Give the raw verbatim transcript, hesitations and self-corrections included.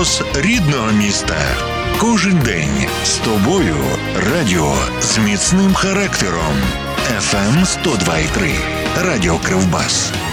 голос рідного міста. Кожен день з тобою. Радіо з міцним характером. еф ем сто два і три. Радіо Кривбас.